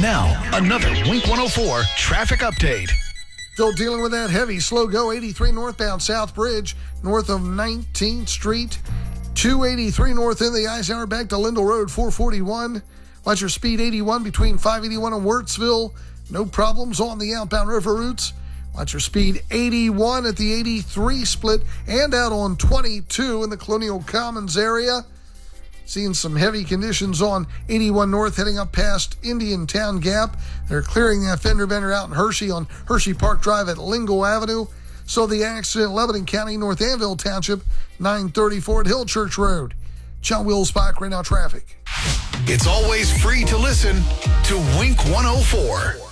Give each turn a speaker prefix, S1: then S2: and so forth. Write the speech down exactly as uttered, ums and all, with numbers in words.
S1: Now, another Wink one oh four traffic update.
S2: Still dealing with that heavy slow go eighty-three northbound South Bridge, north of nineteenth Street. two eighty-three north in the Eisenhower back to Lindell Road, four forty-one. Watch your speed eighty-one between five eighty-one and Wirtsville. No problems on the outbound river routes. Watch your speed eighty-one at the eighty-three split and out on twenty-two in the Colonial Commons area. Seeing some heavy conditions on eighty-one north heading up past Indian Town Gap. They're clearing that fender bender out in Hershey on Hershey Park Drive at Lingle Avenue. So the accident in Lebanon County, North Anvil Township, nine thirty-four at Hill Church Road. John Will Spike, right now traffic.
S1: It's always free to listen to Wink one oh four.